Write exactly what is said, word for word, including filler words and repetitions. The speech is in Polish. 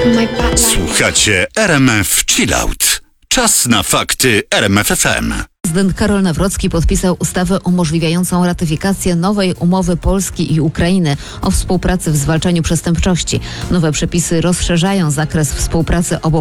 Słuchacie R M F Chillout. Czas na fakty R M F F M. Prezydent Karol Nawrocki podpisał ustawę umożliwiającą ratyfikację nowej umowy Polski i Ukrainy o współpracy w zwalczaniu przestępczości. Nowe przepisy rozszerzają zakres współpracy obu